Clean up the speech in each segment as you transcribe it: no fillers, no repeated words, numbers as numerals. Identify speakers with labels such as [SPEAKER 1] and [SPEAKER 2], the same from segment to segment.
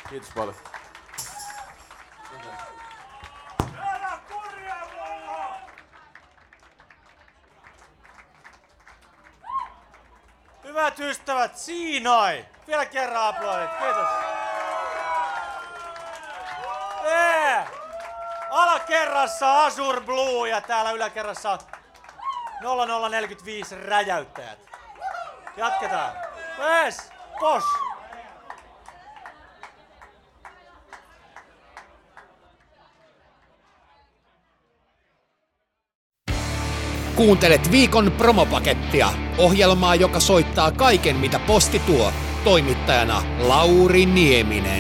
[SPEAKER 1] Kiitos paljon. Hyvät ystävät, Siinai! Vielä kerran aplodit, kiitos. Alakerrassa Azure Blue ja täällä yläkerrassa 0045 räjäyttäjät. Jatketaan. Yes, pos!
[SPEAKER 2] Kuuntelet viikon promopakettia, ohjelmaa, joka soittaa kaiken, mitä posti tuo. Toimittajana Lauri Nieminen.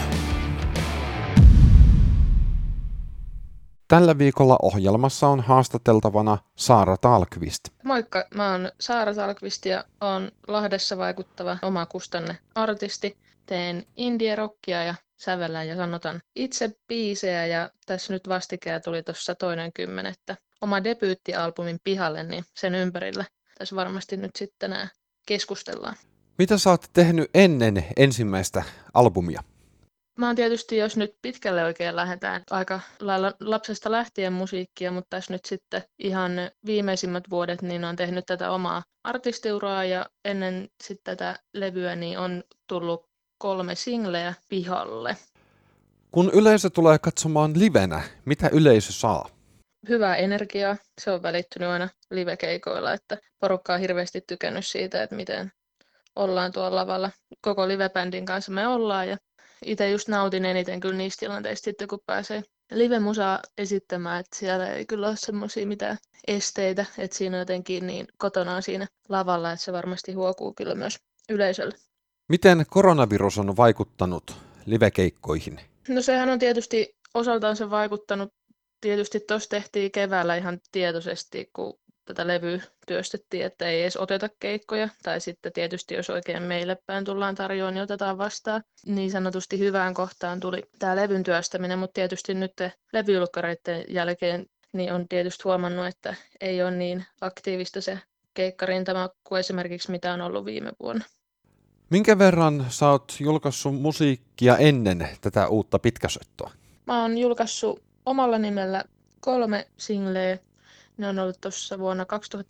[SPEAKER 3] Tällä viikolla ohjelmassa on haastateltavana Saara Tallqvist.
[SPEAKER 4] Moikka, mä oon Saara Tallqvist ja oon Lahdessa vaikuttava omakustanne artisti. Teen indie-rockia ja sävellän ja sanotan itse biisejä ja tässä nyt vastikään tuli tuossa 2.10. oma debyyttialbumin pihalle, niin sen ympärillä tässä varmasti nyt sitten tänään keskustellaan.
[SPEAKER 3] Mitä sä oot tehnyt ennen ensimmäistä albumia?
[SPEAKER 4] Mä oon tietysti, jos nyt pitkälle oikein lähdetään, aika lailla lapsesta lähtien musiikkia, mutta tässä nyt sitten ihan viimeisimmät vuodet niin on tehnyt tätä omaa artistiuraa ja ennen sitten tätä levyä niin on tullut 3 singleä pihalle.
[SPEAKER 3] Kun yleisö tulee katsomaan livenä, mitä yleisö saa?
[SPEAKER 4] Hyvää energiaa, se on välittynyt aina livekeikoilla, että porukka on hirveästi tykännyt siitä, että miten ollaan tuolla lavalla. Koko livebändin kanssa me ollaan ja itse just nautin eniten kyllä niistä tilanteista sitten, kun pääsee live-musaa esittämään, että siellä ei kyllä ole semmoisia mitään esteitä, että siinä on jotenkin niin kotonaan siinä lavalla, että se varmasti huokuu kyllä myös yleisölle.
[SPEAKER 3] Miten koronavirus on vaikuttanut livekeikkoihin?
[SPEAKER 4] No sehän on tietysti osaltaan se vaikuttanut. Tietysti tuossa tehtiin keväällä ihan tietoisesti, kun tätä levyä työstettiin, että ei edes oteta keikkoja. Tai sitten tietysti, jos oikein meille päin tullaan tarjoamaan, niin otetaan vastaan. Niin sanotusti hyvään kohtaan tuli tämä levyn työstäminen, mutta tietysti nyt levyjulkkareiden jälkeen niin on tietysti huomannut, että ei ole niin aktiivista se keikkarintama kuin esimerkiksi mitä on ollut viime vuonna.
[SPEAKER 3] Minkä verran sä oot julkaissut musiikkia ennen tätä uutta pitkäsoittoa?
[SPEAKER 4] Mä oon julkaissut omalla nimellä 3 singleä. Ne on ollut tuossa vuonna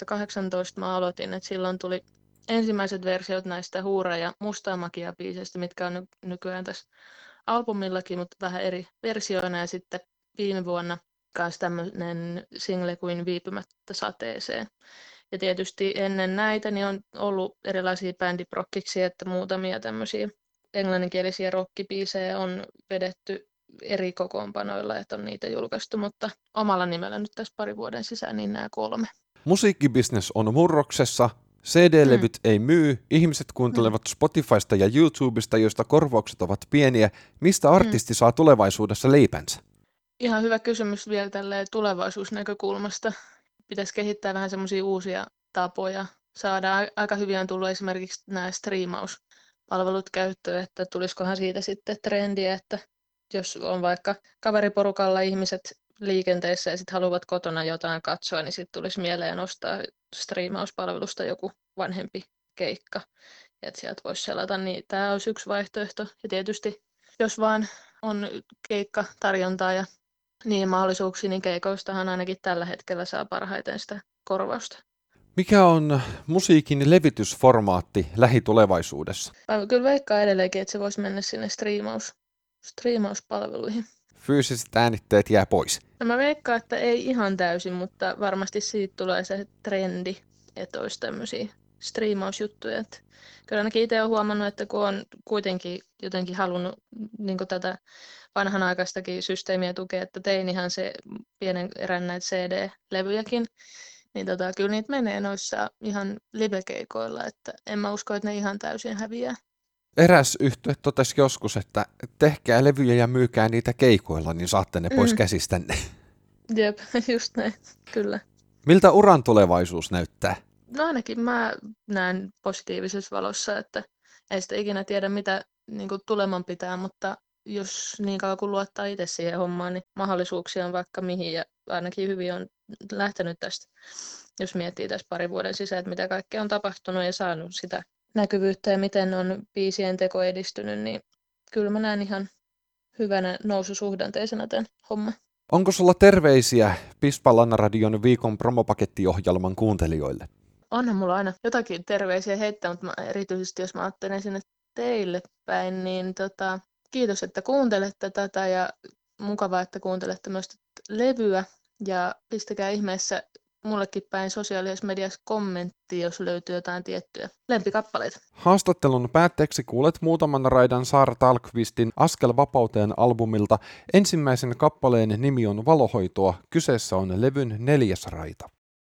[SPEAKER 4] 2018 mä aloitin, että silloin tuli ensimmäiset versiot näistä Huura ja Mustaa magia -biiseistä, mitkä on nykyään tässä albumillakin, mutta vähän eri versioina. Ja sitten viime vuonna myös tämmöinen single kuin Viipymättä sateeseen. Ja tietysti ennen näitä niin on ollut erilaisia bändiprokkiksi, että muutamia tämmöisiä englanninkielisiä rockibiisejä on vedetty eri kokoonpanoilla, että on niitä julkaistu, mutta omalla nimellä nyt tässä 2 vuoden sisään niin nämä 3.
[SPEAKER 3] Musiikkibisnes on murroksessa, CD-levyt ei myy, ihmiset kuuntelevat Spotifysta ja YouTubesta, joista korvaukset ovat pieniä. Mistä artisti saa tulevaisuudessa leipänsä?
[SPEAKER 4] Ihan hyvä kysymys vielä tälleen tulevaisuusnäkökulmasta. Pitäisi kehittää vähän semmoisia uusia tapoja. Saada aika hyvin on tullut esimerkiksi nämä striimauspalvelut käyttöön, että tulisikohan siitä sitten trendiä, että jos on vaikka kaveriporukalla ihmiset liikenteessä ja sitten haluavat kotona jotain katsoa, niin sitten tulisi mieleen ostaa striimauspalvelusta joku vanhempi keikka, että sieltä voisi selata, niin tämä olisi yksi vaihtoehto. Ja tietysti, jos vaan on keikkatarjontaa ja niin mahdollisuuksia, niin keikoistahan ainakin tällä hetkellä saa parhaiten sitä korvausta.
[SPEAKER 3] Mikä on musiikin levitysformaatti lähitulevaisuudessa?
[SPEAKER 4] Mä kyllä veikkaan edelleenkin, että se voisi mennä sinne striimauspalveluihin.
[SPEAKER 3] Fyysiset äänitteet jää pois.
[SPEAKER 4] No mä veikkaan, että ei ihan täysin, mutta varmasti siitä tulee se trendi, että olisi tämmöisiä striimausjuttuja. Että kyllä ainakin itse olen huomannut, että kun on kuitenkin jotenkin halunnut niin tätä vanhanaikaistakin systeemiä tukea, että tein ihan se pienen erän näitä CD-levyjäkin, niin kyllä niitä menee noissa ihan livekeikoilla, että en mä usko, että ne ihan täysin häviää.
[SPEAKER 3] Eräs yhtye totesi joskus, että tehkää levyjä ja myykää niitä keikoilla, niin saatte ne pois käsistänne.
[SPEAKER 4] Jep, just näin, kyllä.
[SPEAKER 3] Miltä uran tulevaisuus näyttää?
[SPEAKER 4] No ainakin mä näen positiivisessa valossa, että ei sitä ikinä tiedä, mitä niin kuin tuleman pitää, mutta jos niin kauan kun luottaa itse siihen hommaan, niin mahdollisuuksia on vaikka mihin ja ainakin hyvin on lähtenyt tästä, jos miettii tässä 2 vuoden sisään, että mitä kaikkea on tapahtunut ja saanut sitä näkyvyyttä ja miten on biisien teko edistynyt, niin kyllä mä näen ihan hyvänä noususuhdanteisena tämän homman.
[SPEAKER 3] Onko sulla terveisiä Pispalanna Radion viikon promopakettiohjelman kuuntelijoille?
[SPEAKER 4] Onhan mulla aina jotakin terveisiä heittää, mutta erityisesti jos mä ajattelen sinne teille päin, niin kiitos, että kuuntelette tätä ja mukavaa, että kuuntelette myös levyä ja pistäkää ihmeessä mullekin päin sosiaalisessa mediassa kommentti, jos löytyy jotain tiettyjä lempikappaleita.
[SPEAKER 3] Haastattelun päätteeksi kuulet muutaman raidan Saara Tallqvistin Askel vapauteen -albumilta. Ensimmäisen kappaleen nimi on Valohoitoa. Kyseessä on levyn 4. raita.